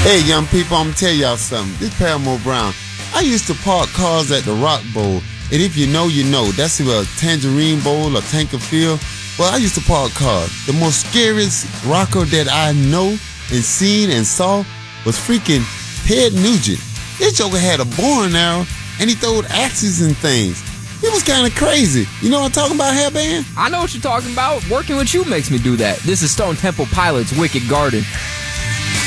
Hey, young people, I'm gonna tell y'all something. This Paramore Brown. I used to park cars at the Rock Bowl, and if you know, you know. That's a Tangerine Bowl or Tanker Field. Well, I used to park cars. The most scariest rocker that I know and seen and saw was freaking Ted Nugent. This joker had a bow and arrow, and he throwed axes and things. He was kind of crazy. You know what I'm talking about, Hairband? I know what you're talking about. Working with you makes me do that. This is Stone Temple Pilots' Wicked Garden.